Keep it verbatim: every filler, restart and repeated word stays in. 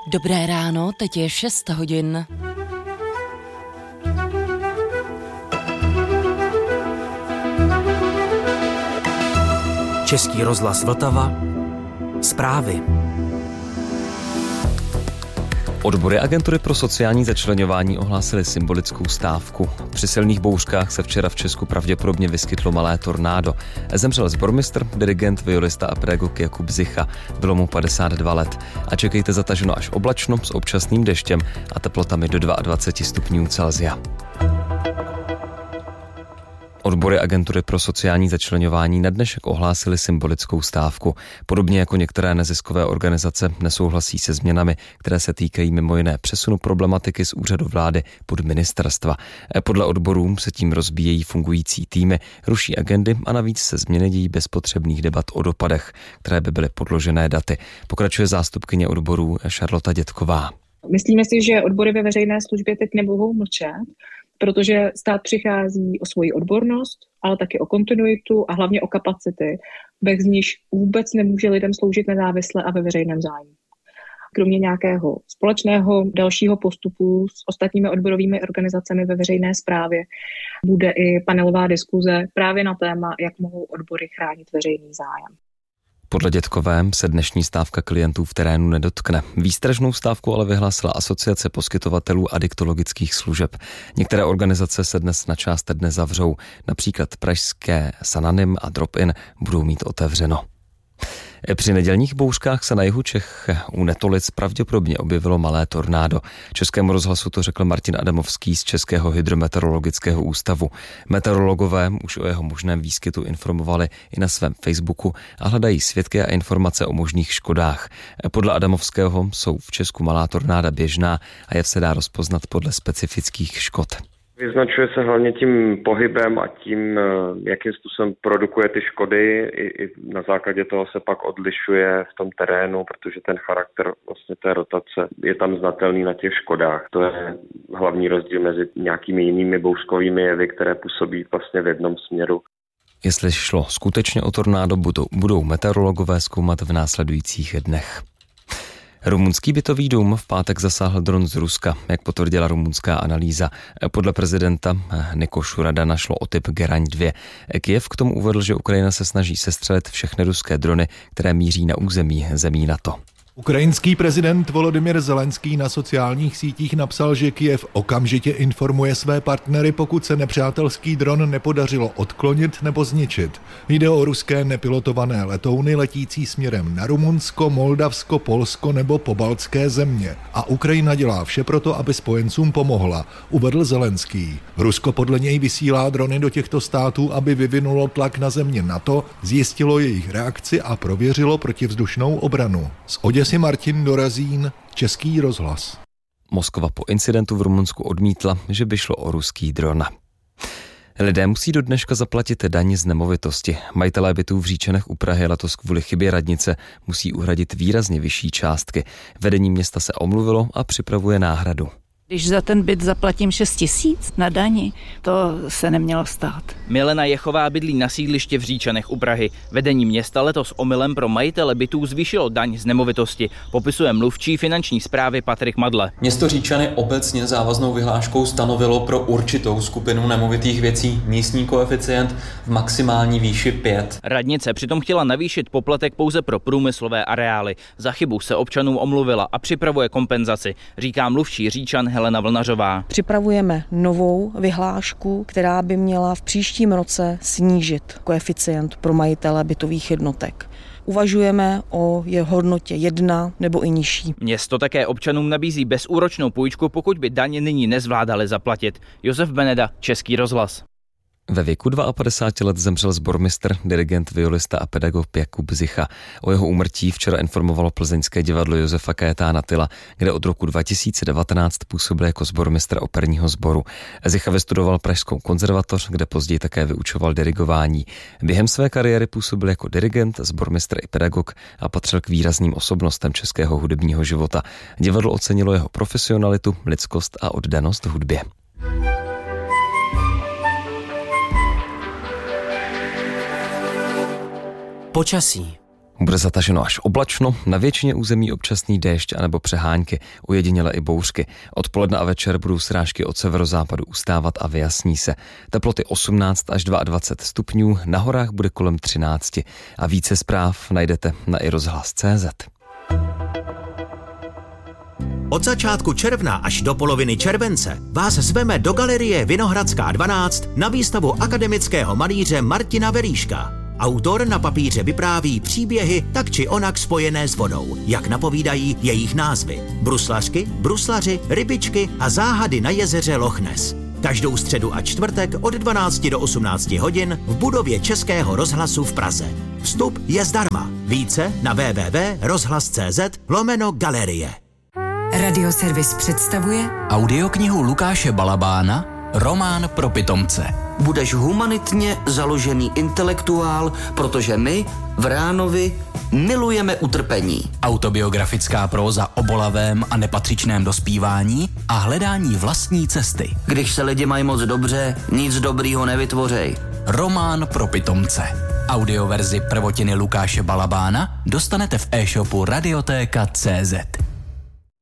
Dobré ráno, teď je šest hodin. Český rozhlas Vltava. Zprávy. Odbory agentury pro sociální začleňování ohlásily symbolickou stávku. Při silných bouřkách se včera v Česku pravděpodobně vyskytlo malé tornádo. Zemřel sbormistr, dirigent, violista a pedagog Jakub Zicha. Bylo mu padesát dva let. A čekejte zataženo až oblačno s občasným deštěm a teplotami do dvacet dva stupňů Celsia. Odbory agentury pro sociální začleňování na dnešek ohlásily symbolickou stávku. Podobně jako některé neziskové organizace nesouhlasí se změnami, které se týkají mimo jiné přesunu problematiky z úřadu vlády pod ministerstva. Podle odborů se tím rozbíjejí fungující týmy, ruší agendy a navíc se změny dějí bez potřebných debat o dopadech, které by byly podložené daty. Pokračuje zástupkyně odborů Charlotta Dětková. Myslíme si, že odbory ve veřejné službě teď nemohou mlčet, protože stát přichází o svoji odbornost, ale taky o kontinuitu a hlavně o kapacity, bez níž vůbec nemůže lidem sloužit nezávisle a ve veřejném zájmu. Kromě nějakého společného dalšího postupu s ostatními odborovými organizacemi ve veřejné správě bude i panelová diskuze právě na téma, jak mohou odbory chránit veřejný zájem. Podle Dětkové se dnešní stávka klientů v terénu nedotkne. Výstražnou stávku ale vyhlásila Asociace poskytovatelů adiktologických služeb. Některé organizace se dnes na část dne zavřou. Například pražské Sananym a Drop-in budou mít otevřeno. Při nedělních bouřkách se na jihu Čech u Netolic pravděpodobně objevilo malé tornádo. Českému rozhlasu to řekl Martin Adamovský z Českého hydrometeorologického ústavu. Meteorologové už o jeho možném výskytu informovali i na svém Facebooku a hledají svědky a informace o možných škodách. Podle Adamovského jsou v Česku malá tornáda běžná a jev se dá rozpoznat podle specifických škod. Vyznačuje se hlavně tím pohybem a tím, jakým způsobem produkuje ty škody. I, i na základě toho se pak odlišuje v tom terénu, protože ten charakter vlastně té rotace je tam znatelný na těch škodách. To je hlavní rozdíl mezi nějakými jinými bouřkovými jevy, které působí vlastně v jednom směru. Jestli šlo skutečně o tornádo, budou, budou meteorologové zkoumat v následujících dnech. Rumunský bytový dům v pátek zasáhl dron z Ruska, jak potvrdila rumunská analýza. Podle prezidenta Nikošu Radana šlo o typ Geraň dva. Kyjev k tomu uvedl, že Ukrajina se snaží sestřelit všechny ruské drony, které míří na území zemí NATO. Ukrajinský prezident Volodymyr Zelenský na sociálních sítích napsal, že Kyjev okamžitě informuje své partnery, pokud se nepřátelský dron nepodařilo odklonit nebo zničit. Jde o ruské nepilotované letouny letící směrem na Rumunsko, Moldavsko, Polsko nebo pobaltské země. A Ukrajina dělá vše proto, aby spojencům pomohla, uvedl Zelenský. Rusko podle něj vysílá drony do těchto států, aby vyvinulo tlak na země NATO, zjistilo jejich reakci a prověřilo protivzdušnou obranu. Z Oděsy Martin Dorazín, Český rozhlas. Moskva po incidentu v Rumunsku odmítla, že by šlo o ruský dron. Lidé musí do dneška zaplatit daň z nemovitosti. Majitelé bytů v Říčanech u Prahy letos kvůli chybě radnice musí uhradit výrazně vyšší částky. Vedení města se omluvilo a připravuje náhradu. Když za ten byt zaplatím šest tisíc na dani, to se nemělo stát. Milena Jechová bydlí na sídliště v Říčanech u Prahy. Vedení města letos omylem pro majitele bytů zvýšilo daň z nemovitosti. Popisuje mluvčí finanční správy Patrik Madle. Město Říčany obecně závaznou vyhláškou stanovilo pro určitou skupinu nemovitých věcí místní koeficient v maximální výši pět. Radnice přitom chtěla navýšit poplatek pouze pro průmyslové areály. Za chybu se občanům omluvila a připravuje kompenzaci, říká mluvčí Říčan Helena Vlnařová. Připravujeme novou vyhlášku, která by měla v příštím roce snížit koeficient pro majitele bytových jednotek. Uvažujeme o jeho hodnotě jedna nebo i nižší. Město také občanům nabízí bezúročnou půjčku, pokud by daně nyní nezvládali zaplatit. Josef Beneda, Český rozhlas. Ve věku padesát dva let zemřel sbormistr, dirigent, violista a pedagog Jakub Zicha. O jeho úmrtí včera informovalo plzeňské divadlo Josefa Kajetána Tyla, kde od roku dva tisíce devatenáct působil jako sbormistr operního sboru. Zicha vystudoval Pražskou konzervatoř, kde později také vyučoval dirigování. Během své kariéry působil jako dirigent, sbormistr i pedagog a patřil k výrazným osobnostem českého hudebního života. Divadlo ocenilo jeho profesionalitu, lidskost a oddanost hudbě. Počasí. Bude zataženo až oblačno, na většině území občasný déšť anebo přehánky, ujediněle i bouřky. Odpoledne a večer budou srážky od severozápadu ustávat a vyjasní se. Teploty osmnáct až dvacet dva stupňů, na horách bude kolem třináct. A více zpráv najdete na i rozhlas tečka cé zet. Od začátku června až do poloviny července vás zveme do galerie Vinohradská dvanáct na výstavu akademického malíře Martina Veríška. Autor na papíře vypráví příběhy tak či onak spojené s vodou, jak napovídají jejich názvy. Bruslařky, bruslaři, rybičky a záhady na jezeře Loch Ness. Každou středu a čtvrtek od dvanácti do osmnácti hodin v budově Českého rozhlasu v Praze. Vstup je zdarma. Více na w w w tečka rozhlas tečka cé zet lomeno galerie. Radioservis představuje Audioknihu Lukáše Balabána Román pro pitomce. Budeš humanitně založený intelektuál, protože my v Ránovi milujeme utrpení. Autobiografická próza o bolavém a nepatřičném dospívání a hledání vlastní cesty. Když se lidi mají moc dobře, nic dobrýho nevytvořej. Román pro pitomce. Audioverzi prvotiny Lukáše Balabána dostanete v e-shopu radiotéka tečka cé zet.